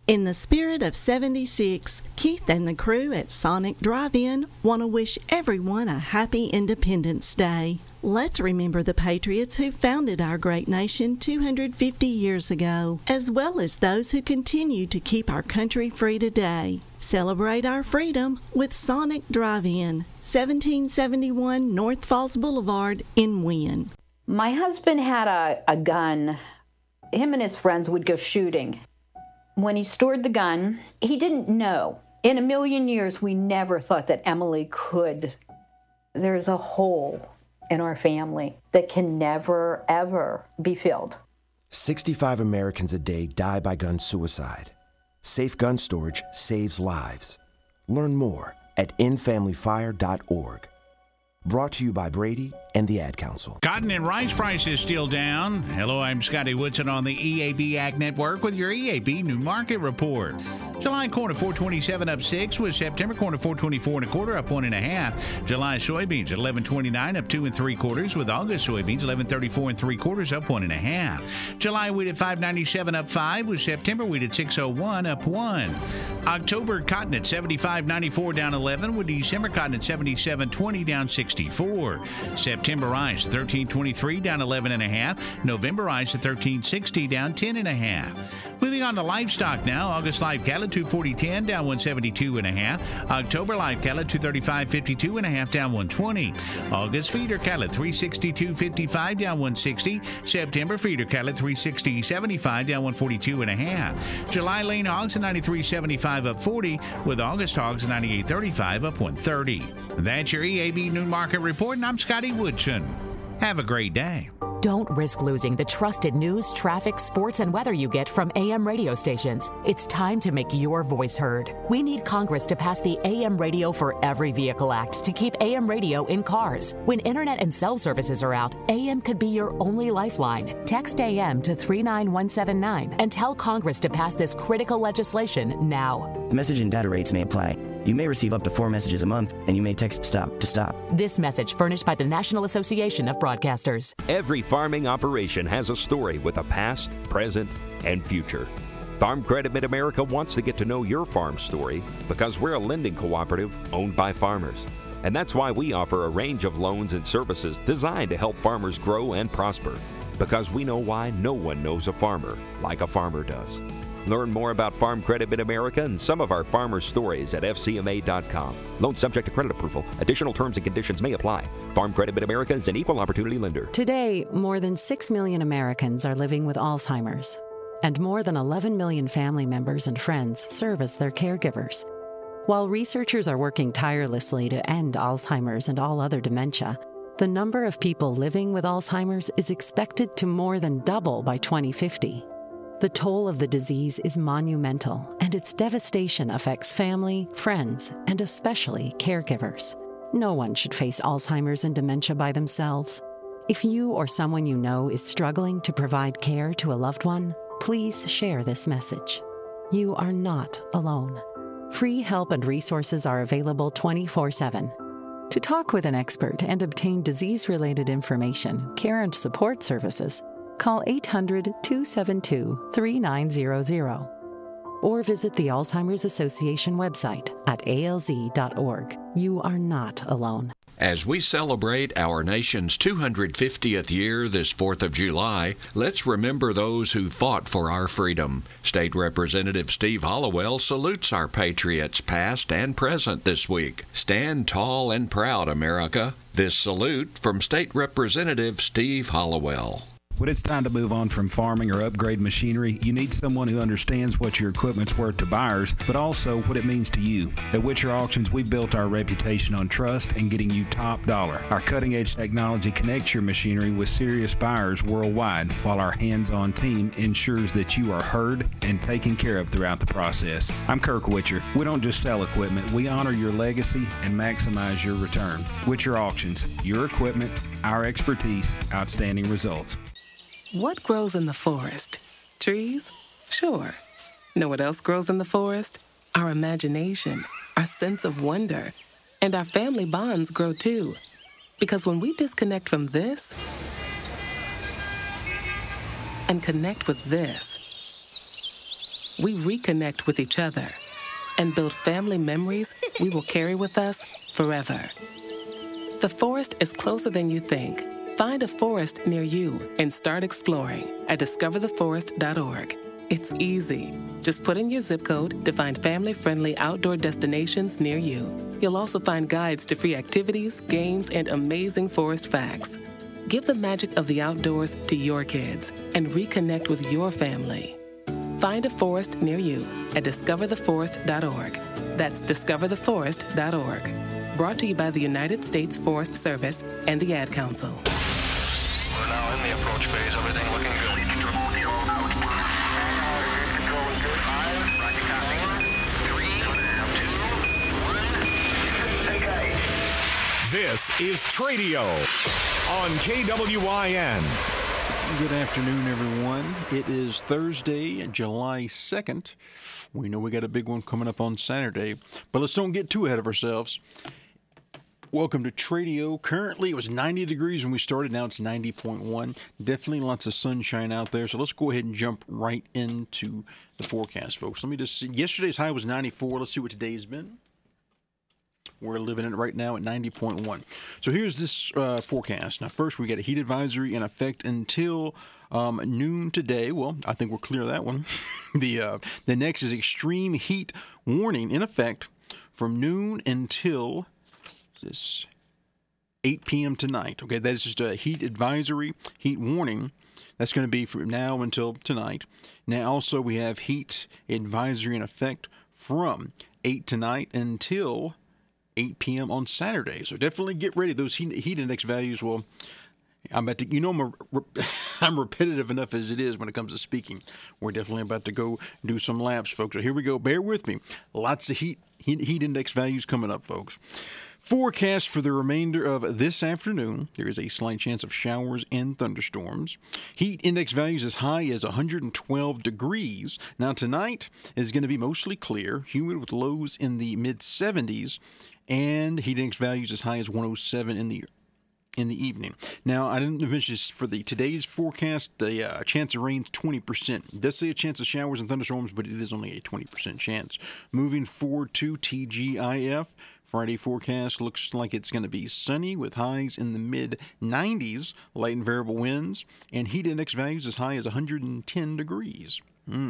In the spirit of 76, Keith and the crew at Sonic Drive-In want to wish everyone a happy Independence Day. Let's remember the patriots who founded our great nation 250 years ago, as well as those who continue to keep our country free today. Celebrate our freedom with Sonic Drive-In, 1771 North Falls Boulevard in Wynn. My husband had a gun. Him and his friends would go shooting. When he stored the gun, he didn't know. In a million years, we never thought that Emily could. There's a hole in our family that can never, ever be filled. 65 Americans a day die by gun suicide. Safe gun storage saves lives. Learn more at endfamilyfire.org. Brought to you by Brady and the Ad Council. Cotton and rice prices still down. Hello, I'm Scotty Woodson on the EAB Ag Network with your EAB New Market Report. July corn at $4.27 up 6, with September corn at $4.24 1/4 up 1.5. July soybeans at $11.29 up 2 3/4, with August soybeans $11.34 3/4 up 1.5. July wheat at $5.97 up 5, with September wheat at $6.01 up 1. October cotton at $75.94 down 11, with December cotton at $77.20 down 64. September rice at $13.23 down 11.5. November rice at $13.60 down 10.5. Moving on to livestock now. August live cattle at $240.10 down 172.5. October live cattle at $235.52.5 down 120. August feeder cattle at $362.55 down 160. September feeder cattle at $360.75 down 142.5. July lean hogs at $93.75 up 40, with August hogs at $98.35 up 130. That's your EAB New Market Report, and I'm Scotty Woodson. Have a great day. Don't risk losing the trusted news, traffic, sports, and weather you get from AM radio stations. It's time to make your voice heard. We need Congress to pass the AM Radio for Every Vehicle Act to keep AM radio in cars. When internet and cell services are out, AM could be your only lifeline. Text AM to 39179 and tell Congress to pass this critical legislation now. Message and data rates may apply. You may receive up to 4 messages a month, and you may text STOP to stop. This message furnished by the National Association of Broadcasters. Every farming operation has a story with a past, present, and future. Farm Credit Mid-America wants to get to know your farm story because we're a lending cooperative owned by farmers. And that's why we offer a range of loans and services designed to help farmers grow and prosper. Because we know why no one knows a farmer like a farmer does. Learn more about Farm Credit Mid-America and some of our farmer stories at FCMA.com. Loan subject to credit approval. Additional terms and conditions may apply. Farm Credit Mid-America is an equal opportunity lender. Today, more than 6 million Americans are living with Alzheimer's, and more than 11 million family members and friends serve as their caregivers. While researchers are working tirelessly to end Alzheimer's and all other dementia, the number of people living with Alzheimer's is expected to more than double by 2050. The toll of the disease is monumental, and its devastation affects family, friends, and especially caregivers. No one should face Alzheimer's and dementia by themselves. If you or someone you know is struggling to provide care to a loved one, please share this message. You are not alone. Free help and resources are available 24/7. To talk with an expert and obtain disease-related information, care and support services, call 800-272-3900 or visit the Alzheimer's Association website at alz.org. You are not alone. As we celebrate our nation's 250th year this 4th of July, let's remember those who fought for our freedom. State Representative Steve Hollowell salutes our patriots past and present this week. Stand tall and proud, America. This salute from State Representative Steve Hollowell. When it's time to move on from farming or upgrade machinery, you need someone who understands what your equipment's worth to buyers, but also what it means to you. At Witcher Auctions, we built our reputation on trust and getting you top dollar. Our cutting-edge technology connects your machinery with serious buyers worldwide, while our hands-on team ensures that you are heard and taken care of throughout the process. I'm Kirk Witcher. We don't just sell equipment, we honor your legacy and maximize your return. Witcher Auctions, your equipment, our expertise, outstanding results. What grows in the forest? Trees? Sure. Know what else grows in the forest? Our imagination, our sense of wonder, and our family bonds grow too. Because when we disconnect from this and connect with this, we reconnect with each other and build family memories we will carry with us forever. The forest is closer than you think. Find a forest near you and start exploring at discovertheforest.org. It's easy. Just put in your zip code to find family-friendly outdoor destinations near you. You'll also find guides to free activities, games, and amazing forest facts. Give the magic of the outdoors to your kids and reconnect with your family. Find a forest near you at discovertheforest.org. That's discovertheforest.org. Brought to you by the United States Forest Service and the Ad Council. We're now in the approach phase. Everything looking good. This is Tradio on KWIN. Good afternoon, everyone. It is Thursday, July 2nd. We know we got a big one coming up on Saturday, but let's don't get too ahead of ourselves. Welcome to Tradio. Currently, it was 90 degrees when we started. Now it's 90.1. Definitely lots of sunshine out there. So let's go ahead and jump right into the forecast, folks. Let me just see. Yesterday's high was 94. Let's see what today's been. We're living it right now at 90.1. So here's this forecast. Now, first, we got a heat advisory in effect until noon today. Well, I think we're clear of that one. The next is extreme heat warning in effect from noon until this 8 p.m. tonight. Okay, that is just a heat advisory, heat warning. That's going to be from now until tonight. Now, also, we have heat advisory in effect from 8 tonight until 8 p.m. on Saturday. So definitely get ready. Those heat index values, well, I'm about to, I'm repetitive enough as it is when it comes to speaking. We're definitely about to go do some laps, folks. So here we go. Bear with me. Lots of heat index values coming up, folks. Forecast for the remainder of this afternoon, there is a slight chance of showers and thunderstorms. Heat index values as high as 112 degrees. Now tonight is going to be mostly clear, humid with lows in the mid-70s, and heat index values as high as 107 in the evening. Now, I didn't mention this for today's forecast, the chance of rain is 20%. It does say a chance of showers and thunderstorms, but it is only a 20% chance. Moving forward to TGIF, Friday forecast looks like it's going to be sunny with highs in the mid-90s, light and variable winds, and heat index values as high as 110 degrees.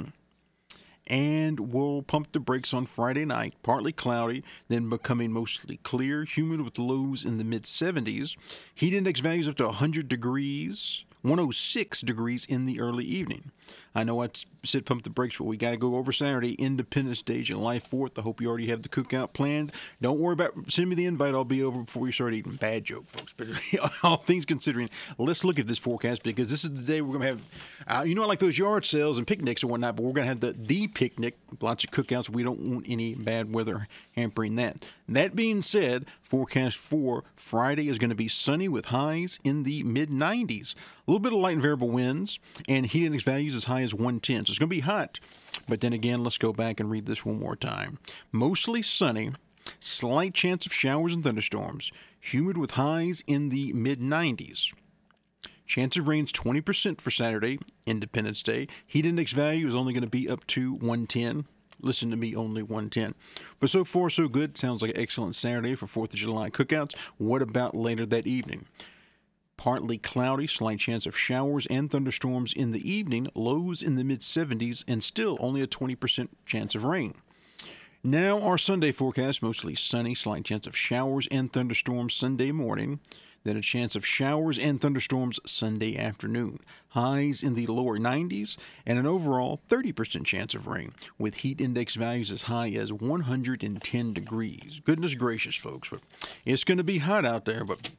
And we'll pump the brakes on Friday night, partly cloudy, then becoming mostly clear, humid with lows in the mid-70s. Heat index values up to 100 degrees, 106 degrees in the early evening. I know I said pump the brakes, but we got to go over Saturday, Independence Day, July 4th. I hope you already have the cookout planned. Don't worry about sending me the invite. I'll be over before you start eating. Bad joke, folks. But all things considering, let's look at this forecast because this is the day we're going to have, like those yard sales and picnics and whatnot, but we're going to have the picnic, lots of cookouts. We don't want any bad weather hampering that. That being said, forecast for Friday is going to be sunny with highs in the mid-90s. A little bit of light and variable winds, and heat index values as high as 110. So it's going to be hot. But then again, let's go back and read this one more time. Mostly sunny, slight chance of showers and thunderstorms, humid with highs in the mid-90s. Chance of rains 20% for Saturday, Independence Day. Heat index value is only going to be up to 110. Listen to me, only 110. But so far, so good. Sounds like an excellent Saturday for 4th of July cookouts. What about later that evening? Partly cloudy, slight chance of showers and thunderstorms in the evening, lows in the mid-70s, and still only a 20% chance of rain. Now our Sunday forecast, mostly sunny, slight chance of showers and thunderstorms Sunday morning, then a chance of showers and thunderstorms Sunday afternoon. Highs in the lower 90s, and an overall 30% chance of rain, with heat index values as high as 110 degrees. Goodness gracious, folks. But it's going to be hot out there, but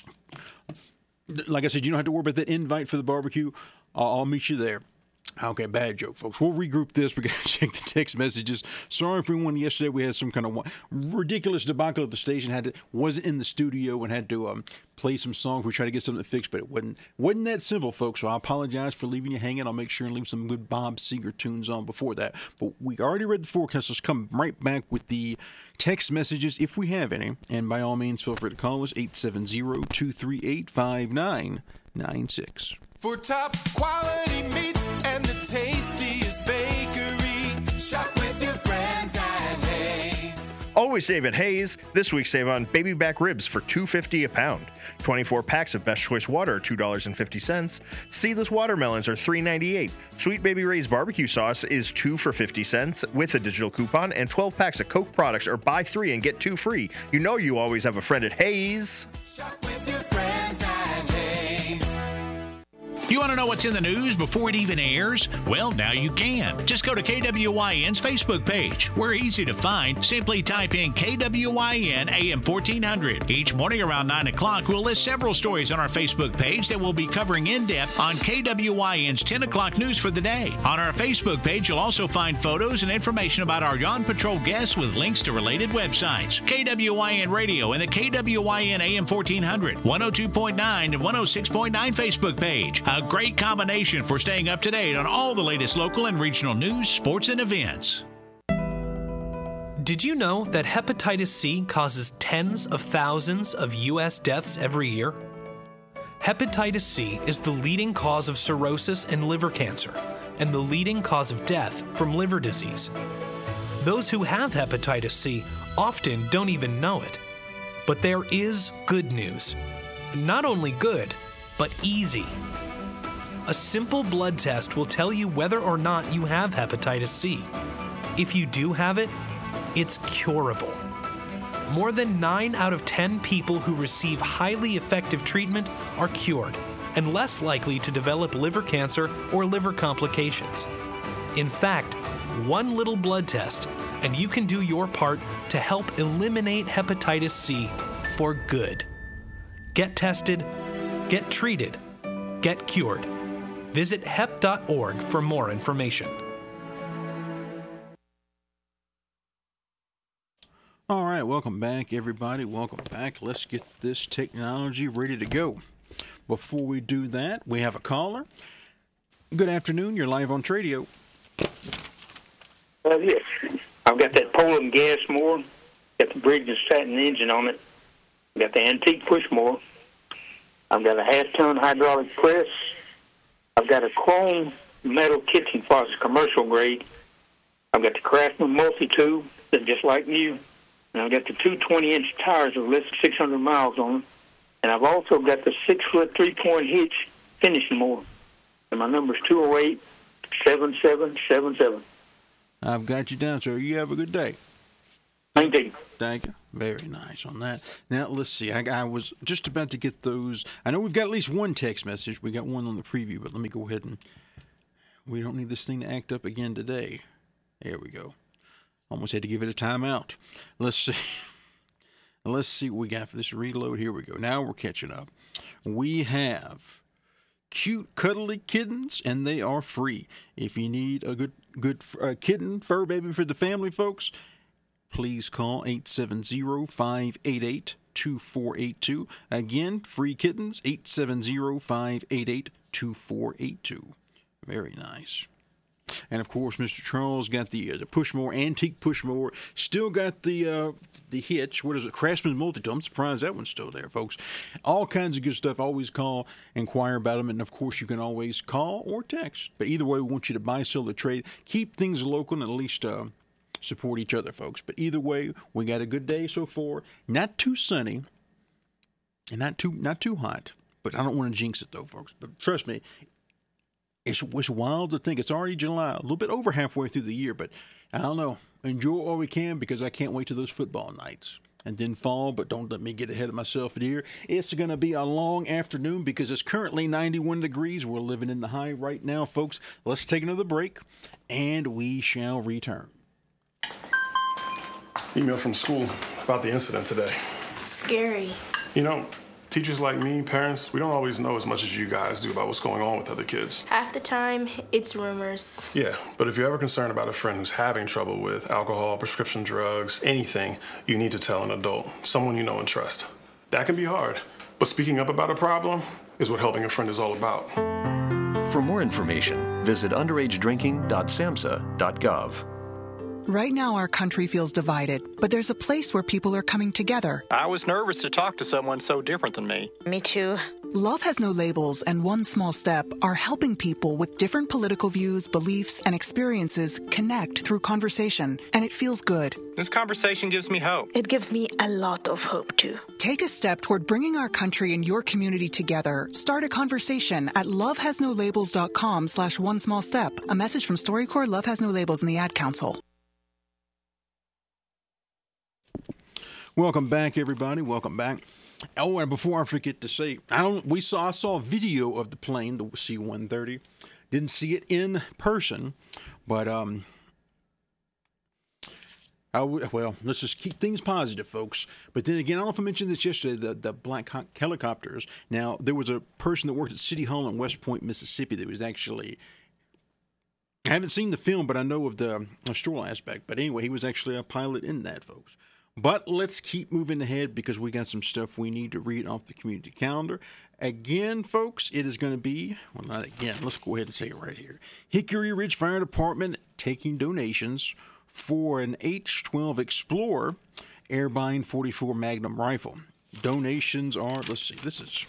like I said, you don't have to worry about that invite for the barbecue. I'll meet you there. Okay, bad joke, folks. We'll regroup this. We got to check the text messages. Sorry for everyone. Yesterday we had some kind of ridiculous debacle at the station. Wasn't in the studio and had to play some songs. We tried to get something fixed, but it wasn't that simple, folks. So I apologize for leaving you hanging. I'll make sure and leave some good Bob Seger tunes on before that. But we already read the forecast. Let's come right back with the text messages if we have any. And by all means, feel free to call us 870-238-5996. For top quality meats and the tastiest bakery, Always save at Hayes. This week save on baby back ribs for $2.50 a pound. 24 packs of Best Choice water are $2.50. Seedless watermelons are $3.98. Sweet Baby Ray's barbecue sauce is 2 for 50 cents with a digital coupon, and 12 packs of Coke products are buy 3 and get 2 free. You know you always have a friend at Hayes. Shop with your friends at Hayes. You want to know what's in the news before it even airs? Well, now you can. Just go to KWYN's Facebook page. We're easy to find. Simply type in KWYN AM 1400. Each morning around 9 o'clock, we'll list several stories on our Facebook page that we'll be covering in depth on KWYN's 10 o'clock news for the day. On our Facebook page, you'll also find photos and information about our Yacht Patrol guests with links to related websites. KWYN Radio and the KWYN AM 1400, 102.9 and 106.9 Facebook page. A great combination for staying up to date on all the latest local and regional news, sports, and events. Did you know that hepatitis C causes tens of thousands of U.S. deaths every year? Hepatitis C is the leading cause of cirrhosis and liver cancer, and the leading cause of death from liver disease. Those who have hepatitis C often don't even know it. But there is good news. Not only good, but easy. A simple blood test will tell you whether or not you have hepatitis C. If you do have it, it's curable. More than 9 out of 10 people who receive highly effective treatment are cured and less likely to develop liver cancer or liver complications. In fact, one little blood test, and you can do your part to help eliminate hepatitis C for good. Get tested, get treated, get cured. Visit hep.org for more information. All right, welcome back, everybody. Welcome back. Let's get this technology ready to go. Before we do that, we have a caller. Good afternoon. You're live on Tradio. Yes. I've got that Poland gas mower. Got the Briggs & Stratton engine on it. Got the antique push mower. I've got a half-ton hydraulic press. I've got a chrome metal kitchen faucet, commercial grade. I've got the Craftsman multi-tool, that's just like new. And I've got the two 20-inch tires with less than 600 miles on them. And I've also got the 6-foot 3-point hitch finishing mower. And my number is 208-7777. I've got you down, sir. You have a good day. Thank you. Thank you. Very nice on that. Now, let's see. I was just about to get those. I know we've got at least one text message. We got one on the preview, but let me go ahead and... We don't need this thing to act up again today. There we go. Almost had to give it a timeout. Let's see. Let's see what we got for this reload. Here we go. Now we're catching up. We have cute, cuddly kittens, and they are free. If you need a good kitten, fur baby for the family, folks, please call 870-588-2482. Again, free kittens, 870-588-2482. Very nice. And, of course, Mr. Charles got the push mower, antique push mower. Still got the hitch. What is it? Craftsman multi-tool. I'm surprised that one's still there, folks. All kinds of good stuff. Always call, inquire about them. And, of course, you can always call or text. But either way, we want you to buy, sell, or trade. Keep things local and at least support each other, folks. But either way, we got a good day so far. Not too sunny and not too hot. But I don't want to jinx it, though, folks. But trust me, it's wild to think it's already July, a little bit over halfway through the year, but I don't know. Enjoy all we can because I can't wait to those football nights. And then fall, but don't let me get ahead of myself here. It's going to be a long afternoon because it's currently 91 degrees. We're living in the high right now, folks. Let's take another break, and we shall return. Email from school about the incident today. Scary. You know, teachers like me, parents, we don't always know as much as you guys do about what's going on with other kids. Half the time, it's rumors. Yeah, but if you're ever concerned about a friend who's having trouble with alcohol, prescription drugs, anything, you need to tell an adult, someone you know and trust. That can be hard, but speaking up about a problem is what helping a friend is all about. For more information, visit underagedrinking.samhsa.gov. Right now, our country feels divided, but there's a place where people are coming together. I was nervous to talk to someone so different than me. Me too. Love Has No Labels and One Small Step are helping people with different political views, beliefs, and experiences connect through conversation, and it feels good. This conversation gives me hope. It gives me a lot of hope, too. Take a step toward bringing our country and your community together. Start a conversation at lovehasnolabels.com/onesmallstep. A message from StoryCorps, Love Has No Labels, and the Ad Council. Welcome back, everybody. Welcome back. Oh, and before I forget to say, I saw a video of the plane, the C-130. Didn't see it in person, but let's just keep things positive, folks. But then again, I don't know if I mentioned this yesterday, the black helicopters. Now, there was a person that worked at City Hall in West Point, Mississippi that was actually, I haven't seen the film, but I know of the stroll aspect. But anyway, he was actually a pilot in that, folks. But let's keep moving ahead because we got some stuff we need to read off the community calendar. Again, folks, it is going to be, well, not again, let's go ahead and say it right here. Hickory Ridge Fire Department taking donations for an H-12 Explorer Airbyne 44 Magnum rifle. Donations are, let's see, this is,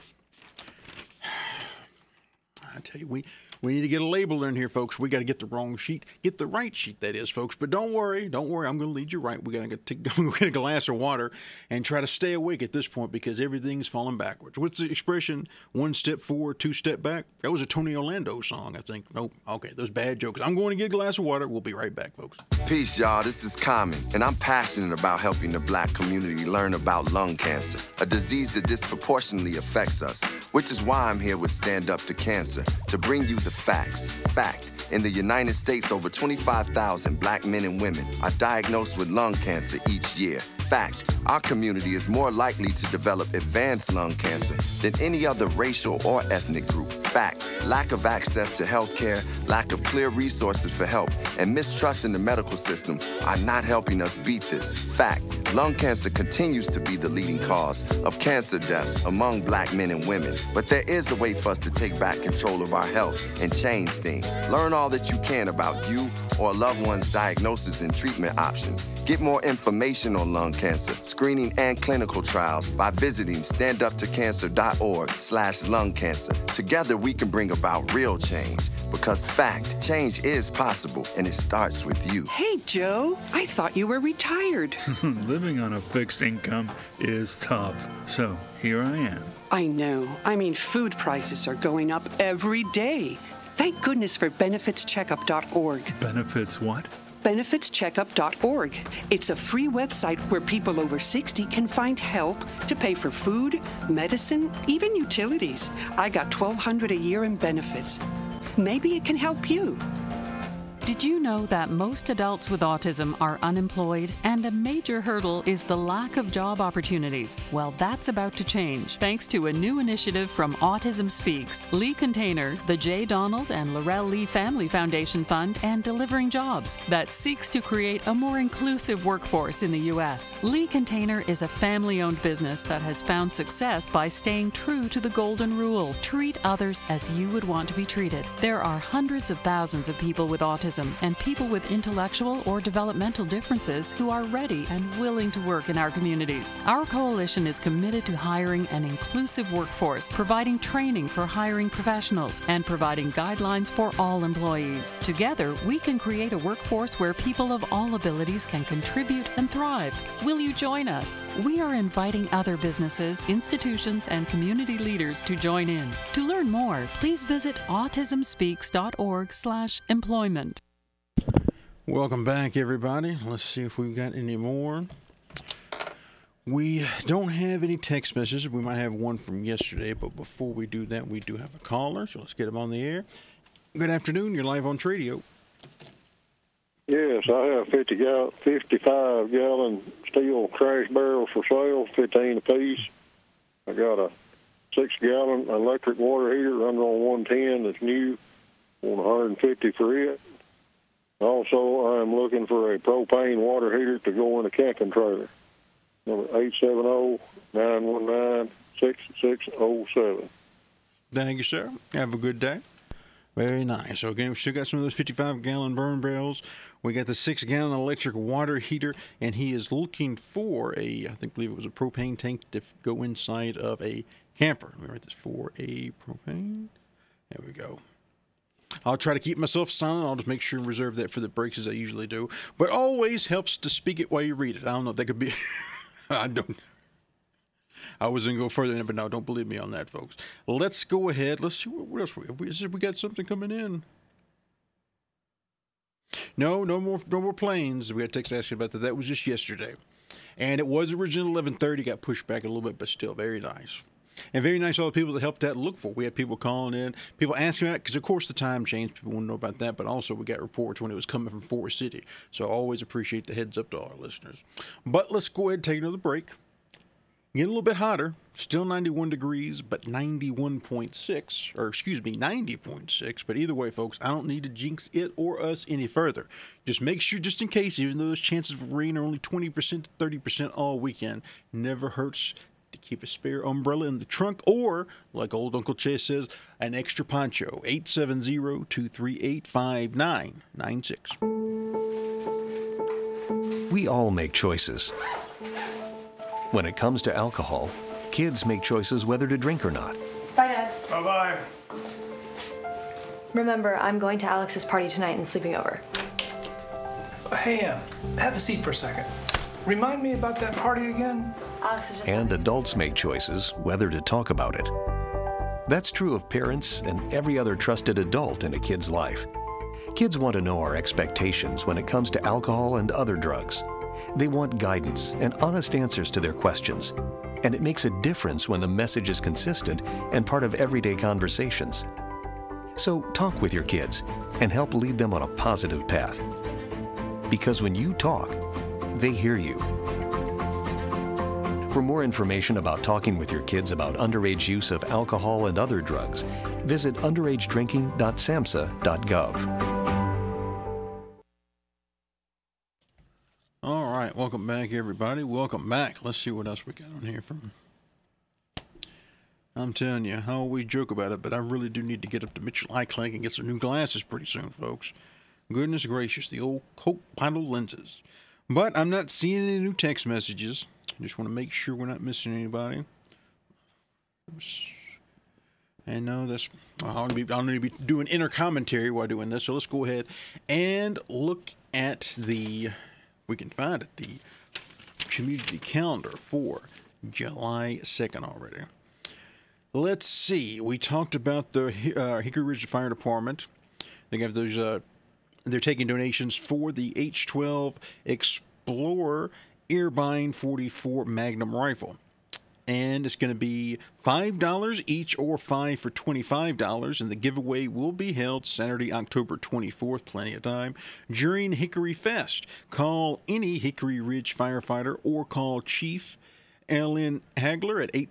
I tell you, we need to get a label in here, folks. We got to get the wrong sheet, get the right sheet, that is, folks. But don't worry. I'm going to lead you right. We got to get a glass of water and try to stay awake at this point because everything's falling backwards. What's the expression? 1 step forward, 2 step back. That was a Tony Orlando song, I think. Nope. Okay, those bad jokes. I'm going to get a glass of water. We'll be right back, folks. Peace, y'all. This is Common, and I'm passionate about helping the black community learn about lung cancer, a disease that disproportionately affects us, which is why I'm here with Stand Up to Cancer, to bring you the facts. Fact, in the United States, over 25,000 black men and women are diagnosed with lung cancer each year. Fact, our community is more likely to develop advanced lung cancer than any other racial or ethnic group. Fact, lack of access to health care, lack of clear resources for help, and mistrust in the medical system are not helping us beat this. Fact, lung cancer continues to be the leading cause of cancer deaths among black men and women. But there is a way for us to take back control of our health and change things. Learn all that you can about you or a loved one's diagnosis and treatment options. Get more information on lung cancer, screening, and clinical trials by visiting standuptocancer.org/lung cancer. Together we can bring about real change. Because fact, change is possible, and it starts with you. Hey, Joe, I thought you were retired. Living on a fixed income is tough, so here I am. I know. I mean, food prices are going up every day. Thank goodness for benefitscheckup.org. Benefits what? benefitscheckup.org. It's a free website where people over 60 can find help to pay for food, medicine, even utilities. I got $1,200 a year in benefits. Maybe it can help you. Did you know that most adults with autism are unemployed and a major hurdle is the lack of job opportunities? Well, that's about to change thanks to a new initiative from Autism Speaks, Lee Container, the J. Donald and Laurel Lee Family Foundation Fund, and Delivering Jobs that seeks to create a more inclusive workforce in the U.S. Lee Container is a family-owned business that has found success by staying true to the golden rule: treat others as you would want to be treated. There are hundreds of thousands of people with autism and people with intellectual or developmental differences who are ready and willing to work in our communities. Our coalition is committed to hiring an inclusive workforce, providing training for hiring professionals, and providing guidelines for all employees. Together, we can create a workforce where people of all abilities can contribute and thrive. Will you join us? We are inviting other businesses, institutions, and community leaders to join in. To learn more, please visit autismspeaks.org/employment. Welcome back, everybody. Let's see if we've got any more. We don't have any text messages. We might have one from yesterday, but before we do that, we do have a caller, so let's get him on the air. Good afternoon. You're live on Tradio. Yes, I have 55-gallon steel trash barrels for sale, 15 apiece. I got a 6-gallon electric water heater running on 110 that's new, on 150 for it. Also, I'm looking for a propane water heater to go in a camping trailer. Number 870-919-6607. Thank you, sir. Have a good day. Very nice. So again, we still got some of those 55-gallon burn barrels. We got the 6-gallon electric water heater, and he is looking for I believe it was a propane tank to go inside of a camper. Let me write this 4A propane. There we go. I'll try to keep myself silent. I'll just make sure and reserve that for the breaks as I usually do. But always helps to speak it while you read it. I don't know if that could be... I was going to go further than it, but no, don't believe me on that, folks. Let's go ahead. Let's see what else we got something coming in. No more planes. We had text asking about that. That was just yesterday. And it was originally 11:30, got pushed back a little bit, but still very nice. And very nice all the people that helped out look for. We had people calling in, people asking about it, because of course the time changed. People want to know about that, but also we got reports when it was coming from Forest City. So I always appreciate the heads up to all our listeners. But let's go ahead and take another break. Get a little bit hotter. Still 91 degrees, but 90.6. But either way, folks, I don't need to jinx it or us any further. Just make sure, just in case, even though those chances of rain are only 20% to 30% all weekend, never hurts to keep a spare umbrella in the trunk or, like old Uncle Chase says, an extra poncho. 870-238-5996. We all make choices. When it comes to alcohol, kids make choices whether to drink or not. Bye, Dad. Bye-bye. Remember, I'm going to Alex's party tonight and sleeping over. Hey, have a seat for a second. Remind me about that party again? Alex is just... And adults make choices whether to talk about it. That's true of parents and every other trusted adult in a kid's life. Kids want to know our expectations when it comes to alcohol and other drugs. They want guidance and honest answers to their questions. And it makes a difference when the message is consistent and part of everyday conversations. So talk with your kids and help lead them on a positive path. Because when you talk, they hear you. For more information about talking with your kids about underage use of alcohol and other drugs, visit underagedrinking.samhsa.gov. All right, welcome back, everybody. Welcome back. Let's see what else we got on here from. I'm telling you, I always joke about it, but I really do need to get up to Mitchell Eye Clinic and get some new glasses pretty soon, folks. Goodness gracious, the old Coke bottle lenses. But I'm not seeing any new text messages. I just want to make sure we're not missing anybody. And no, that's I'll need to be doing inner commentary while doing this. So let's go ahead and look at the. We can find it, the community calendar for July 2nd already. Let's see. We talked about the Hickory Ridge Fire Department. They have those. They're taking donations for the H-12 Explorer Airbyne 44 Magnum rifle. And it's going to be $5 each or 5 for $25. And the giveaway will be held Saturday, October 24th, plenty of time, during Hickory Fest. Call any Hickory Ridge firefighter or call Chief Ellen Hagler at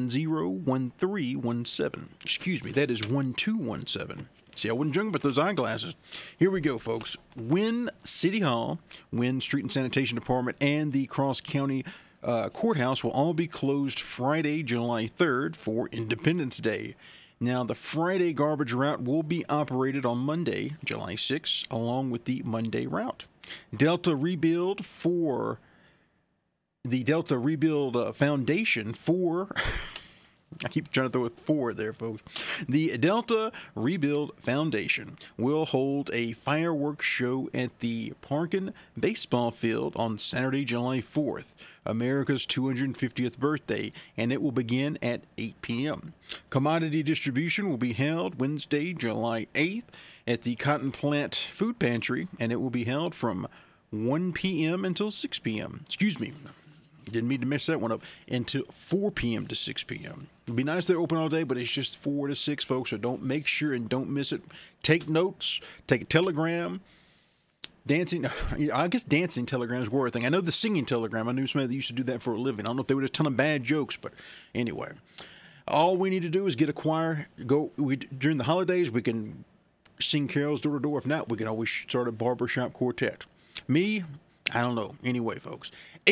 870-1317. Excuse me, that is 1217. See, I wasn't joking about those eyeglasses. Here we go, folks. Wynn City Hall, Wynn Street and Sanitation Department, and the Cross County Courthouse will all be closed Friday, July 3rd for Independence Day. Now, the Friday garbage route will be operated on Monday, July 6th, along with the Monday route. Delta Rebuild for the Delta Rebuild Foundation for... I keep trying to throw a 4 there, folks. The Delta Rebuild Foundation will hold a fireworks show at the Parkin Baseball Field on Saturday, July 4th, America's 250th birthday, and it will begin at 8 p.m. Commodity distribution will be held Wednesday, July 8th at the Cotton Plant Food Pantry, and it will be held from 1 p.m. until 6 p.m. Excuse me. Didn't mean to mess that one up. Until 4 p.m. to 6 p.m. It'd be nice they're open all day, but it's just 4 to 6, folks. So don't make sure and don't miss it. Take notes. Take a telegram. Dancing. I guess dancing telegrams were a thing. I know the singing telegram. I knew somebody that used to do that for a living. I don't know if they would have a ton of bad jokes, but anyway. All we need to do is get a choir. During the holidays, we can sing carols door to door. If not, we can always start a barbershop quartet. Me, I don't know. Anyway, folks,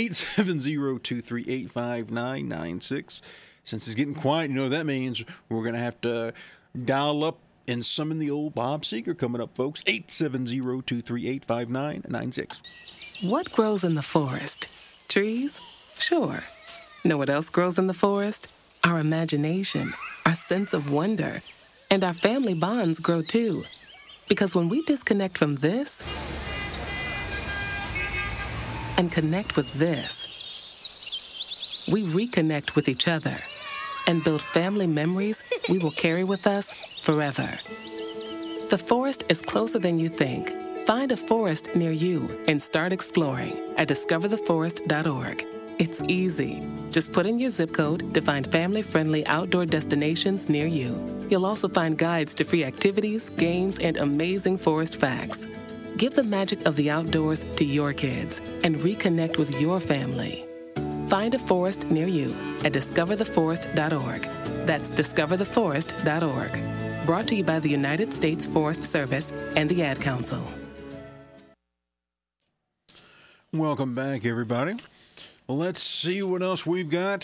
870-238-5996. Since it's getting quiet, you know what that means. We're going to have to dial up and summon the old Bob Seger coming up, folks. 870-238-5996. What grows in the forest? Trees? Sure. Know what else grows in the forest? our imagination, our sense of wonder, and our family bonds grow too. Because when we disconnect from this and connect with this, we reconnect with each other and build family memories we will carry with us forever. The forest is closer than you think. Find a forest near you and start exploring at discovertheforest.org. It's easy. Just put in your zip code to find family-friendly outdoor destinations near you. You'll also find guides to free activities, games, and amazing forest facts. Give the magic of the outdoors to your kids and reconnect with your family. Find a forest near you at discovertheforest.org. That's discovertheforest.org. Brought to you by the United States Forest Service and the Ad Council. Welcome back, everybody. Let's see what else we've got.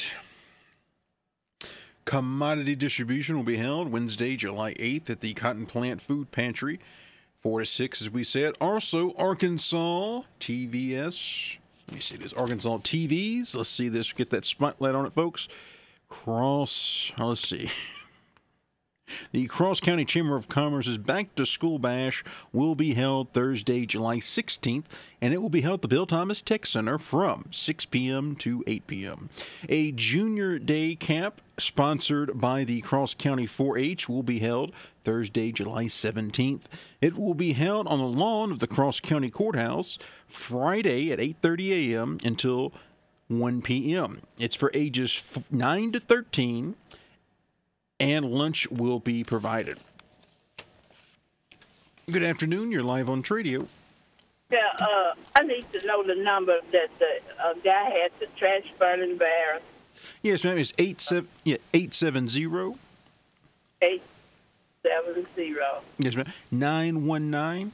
Commodity distribution will be held Wednesday, July 8th at the Cotton Plant Food Pantry, 4 to 6, as we said. Also, Arkansas TVS. Let me see this. Arkansas TVs. Let's see this. Get that spotlight on it, folks. Let's see. The Cross County Chamber of Commerce's Back to School Bash will be held Thursday, July 16th, and it will be held at the Bill Thomas Tech Center from 6 p.m. to 8 p.m. A Junior Day Camp sponsored by the Cross County 4-H will be held Thursday, July 17th. It will be held on the lawn of the Cross County Courthouse Friday at 8:30 a.m. until 1 p.m. It's for ages 9 to 13. And lunch will be provided. Good afternoon. You're live on Tradio. Yeah, I need to know the number that the guy had the trash burning barrel. Yes, ma'am. It's 870. 870. Yes, ma'am. 919.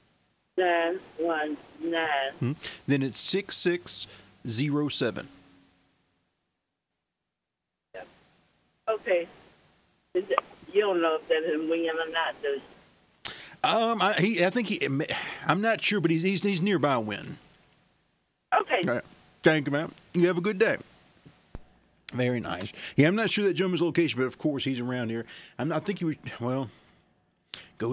919. Then it's 6607. Yeah. Okay. You don't know if that's him winning or not, do you? I think I'm not sure, but he's nearby Win. Okay. All right. Thank you, ma'am. You have a good day. Very nice. Yeah, I'm not sure that gentleman's location, but of course he's around here. I think he was. Well, go.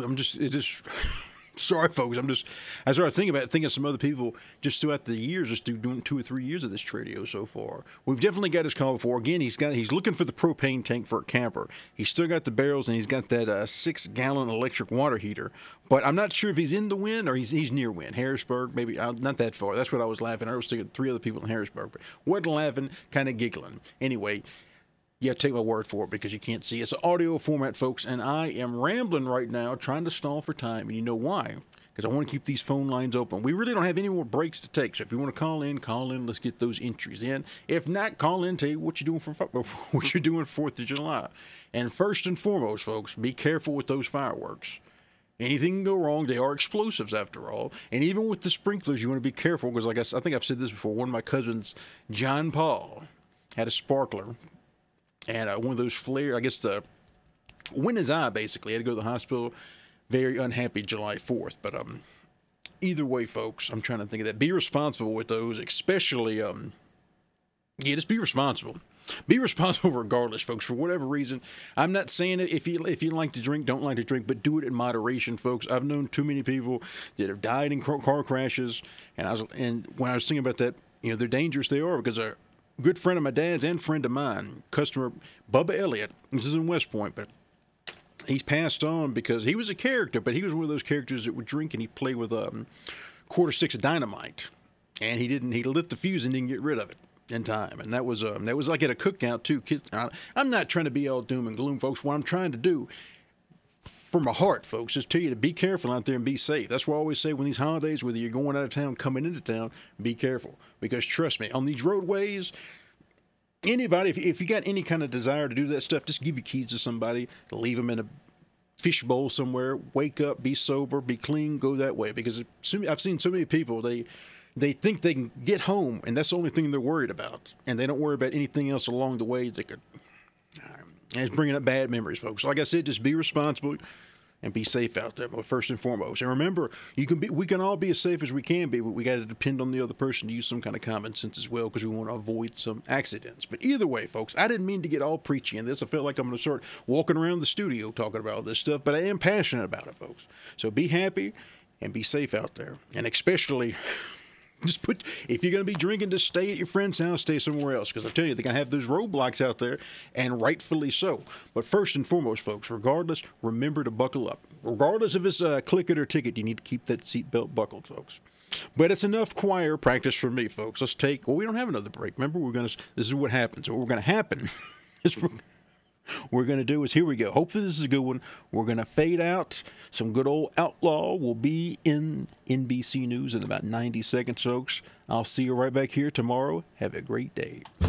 Sorry, folks. I started thinking of some other people just throughout the years, just doing 2 or 3 years of this Tradio so far. We've definitely got his call before. Again, he's looking for the propane tank for a camper. He's still got the barrels, and he's got that 6-gallon electric water heater. But I'm not sure if he's in the Win or he's near Win. Harrisburg, maybe not that far. That's what I was laughing. I was thinking 3 other people in Harrisburg, but wasn't laughing, kind of giggling. Anyway. You have to take my word for it because you can't see. It's an audio format, folks, and I am rambling right now trying to stall for time. And you know why? Because I want to keep these phone lines open. We really don't have any more breaks to take. So if you want to call in. Let's get those entries in. If not, call in, tell you what you're doing for 4th of July. And first and foremost, folks, be careful with those fireworks. Anything can go wrong. They are explosives, after all. And even with the sprinklers, you want to be careful because, like I think I've said this before, one of my cousins, John Paul, had a sparkler. And one of those flares, I guess went in his eye, basically. Had to go to the hospital. Very unhappy July 4th. But either way, folks, I'm trying to think of that. Be responsible with those, especially, just be responsible. Be responsible regardless, folks, for whatever reason. I'm not saying it if you like to drink, don't like to drink, but do it in moderation, folks. I've known too many people that have died in car crashes. And when I was thinking about that, they're dangerous. They are because good friend of my dad's and friend of mine, customer Bubba Elliott. This is in West Point, but he's passed on because he was a character, but he was one of those characters that would drink and he'd play with quarter sticks of dynamite, and he lit the fuse and didn't get rid of it in time, and that was like at a cookout too. I'm not trying to be all doom and gloom, folks. What I'm trying to do from my heart, folks, is tell you to be careful out there and be safe. That's why I always say when these holidays, whether you're going out of town, coming into town, be careful. Because trust me, on these roadways, anybody, if you got any kind of desire to do that stuff, just give your keys to somebody, leave them in a fishbowl somewhere, wake up, be sober, be clean, go that way. Because I've seen so many people, they think they can get home, and that's the only thing they're worried about. And they don't worry about anything else along the way that could. And it's bringing up bad memories, folks. Like I said, just be responsible. and be safe out there, first and foremost. And remember, we can all be as safe as we can be, but we got to depend on the other person to use some kind of common sense as well, because we want to avoid some accidents. But either way, folks, I didn't mean to get all preachy in this. I feel like I'm going to start walking around the studio talking about all this stuff, but I am passionate about it, folks. So be happy and be safe out there. And especially, if you're going to be drinking, just stay at your friend's house, stay somewhere else, because I tell you, they're going to have those roadblocks out there, and rightfully so. But first and foremost, folks, regardless, remember to buckle up. Regardless if it's a click it or ticket, you need to keep that seatbelt buckled, folks. But it's enough choir practice for me, folks. We don't have another break. Remember, this is what happens. What we're going to happen is we're going to do is, here we go. Hopefully this is a good one. We're going to fade out. Some good old Outlaw will be in NBC News in about 90 seconds, folks. I'll see you right back here tomorrow. Have a great day.